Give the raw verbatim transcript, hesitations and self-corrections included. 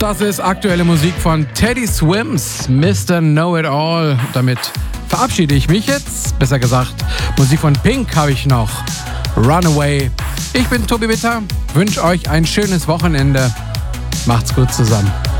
Das ist aktuelle Musik von Teddy Swims, Mister Know-It-All. Damit verabschiede ich mich jetzt. Besser gesagt, Musik von Pink habe ich noch. Runaway. Ich bin Tobi Witter, wünsche euch ein schönes Wochenende. Macht's gut zusammen.